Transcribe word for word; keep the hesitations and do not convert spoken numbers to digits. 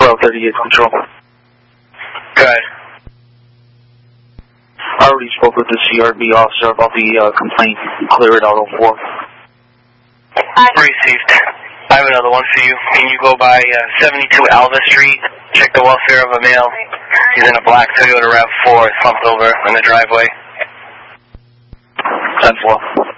twelve thirty-eight Control. Good. I already spoke with the C R B officer about the uh, complaint. Clear it out on four. Received. I have another one for you. Can you go by uh, seventy-two Alva Street, check the welfare of a male? He's in a black Toyota RAV four, slumped over in the driveway. ten four.